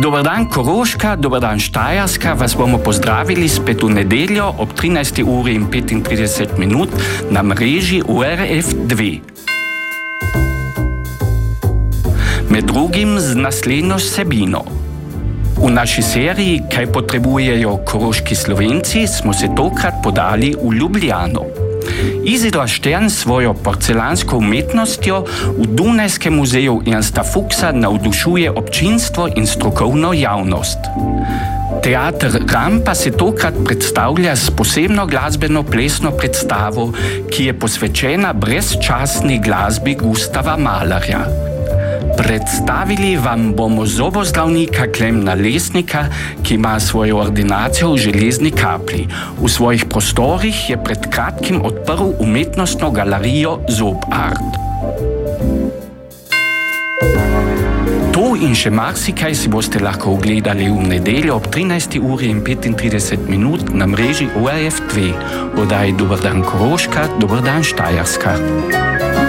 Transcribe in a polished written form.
Dobar dan Koroška, dobar dan Štajerska, vas bomo pozdravili spet v nedeljo ob 13:35 na mreži ORF 2. Med drugim z naslednjo vsebino. V naši seriji Kaj potrebujejo koroški Slovenci smo se tokrat podali v Ljubljano. Izidor Štern svojo porcelansko umetnostjo v Dunajskem muzeju Ernsta Fuchsa navdušuje občinstvo in strokovno javnost. Teater Rampa se tokrat predstavlja s posebno glasbeno-plesno predstavo, ki je posvečena brezčasni glasbi Gustava Mahlerja. Predstavili vam bomo zobozdravnika Klemna Lesnika, ki ima svojo ordinacijo v Železni Kapli. V svojih prostorih je pred kratkim odprl umetnostno galerijo Zob Art. To in še marsikaj si boste lahko ogledali v nedeljo ob 13:35 na mreži ORF 2. Oddaji Dobar dan Koroška, dobar dan Štajerska.